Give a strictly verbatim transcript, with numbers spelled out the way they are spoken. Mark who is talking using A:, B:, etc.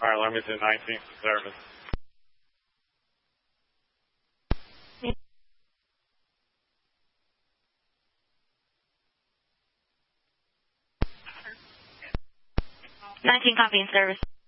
A: All right, let me do nineteen for service.
B: nineteen copy in service.